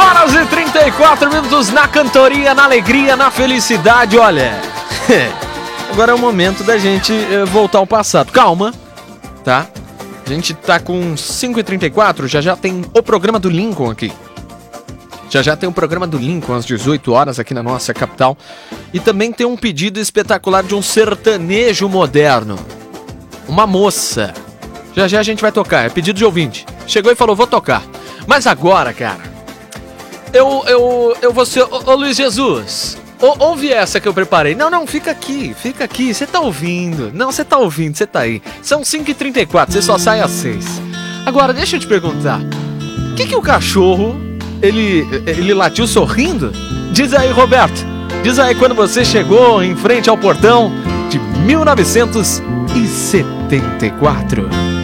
5h34 na cantoria, na alegria, na felicidade. Olha, agora é o momento da gente voltar ao passado. Calma, tá? A gente tá com 5h34, já tem o programa do Lincoln aqui. Já tem o programa do Lincoln às 18 horas aqui na nossa capital. E também tem um pedido espetacular de um sertanejo moderno. Uma moça. Já a gente vai tocar, é pedido de ouvinte. Chegou e falou, vou tocar. Mas agora, cara, eu vou ser... Ô Luiz Jesus, ouve essa que eu preparei. Não, fica aqui, você tá ouvindo. Não, você tá ouvindo, você tá aí. São 5h34, você só sai às 6. Agora, deixa eu te perguntar. O que o cachorro, ele latiu sorrindo? Diz aí, Roberto. Diz aí quando você chegou em frente ao portão de 1974.